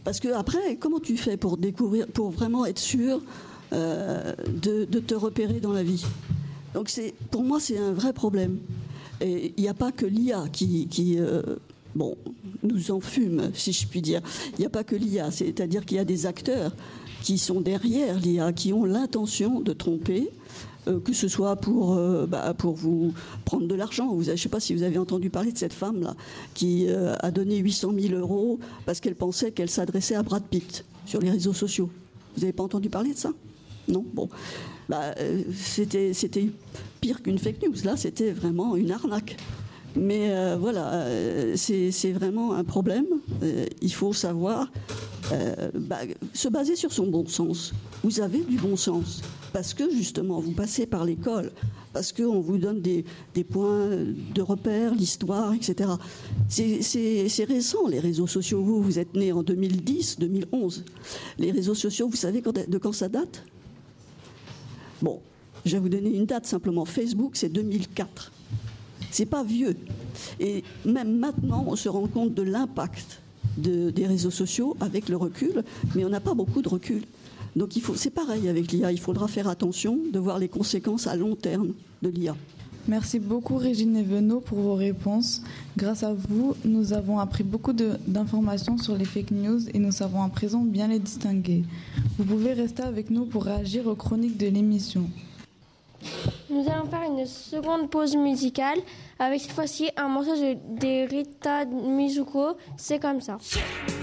Parce que après, comment tu fais pour découvrir, pour vraiment être sûr de te repérer dans la vie? Donc pour moi, c'est un vrai problème. Et il n'y a pas que l'IA qui nous enfume, si je puis dire. Il n'y a pas que l'IA, c'est-à-dire qu'il y a des acteurs qui sont derrière l'IA, qui ont l'intention de tromper, que ce soit pour vous prendre de l'argent. Je ne sais pas si vous avez entendu parler de cette femme-là qui a donné 800 000 € parce qu'elle pensait qu'elle s'adressait à Brad Pitt sur les réseaux sociaux. Vous n'avez pas entendu parler de ça? Non? Bon. C'était pire qu'une fake news. Là, c'était vraiment une arnaque. Mais c'est vraiment un problème. Il faut savoir se baser sur son bon sens. Vous avez du bon sens parce que justement vous passez par l'école, parce qu'on vous donne des points de repère, l'histoire, etc. C'est récent, les réseaux sociaux. Vous êtes né en 2010, 2011. Les réseaux sociaux, vous savez de quand ça date? Bon, je vais vous donner une date simplement. Facebook, c'est 2004. C'est pas vieux. Et même maintenant, on se rend compte de l'impact des réseaux sociaux avec le recul, mais on n'a pas beaucoup de recul. Donc c'est pareil avec l'IA, il faudra faire attention de voir les conséquences à long terme de l'IA. Merci beaucoup Régine Evenot pour vos réponses. Grâce à vous, nous avons appris beaucoup d'informations sur les fake news et nous savons à présent bien les distinguer. Vous pouvez rester avec nous pour réagir aux chroniques de l'émission. Nous allons faire une seconde pause musicale avec cette fois-ci un morceau de Rita Mizuko, C'est comme ça.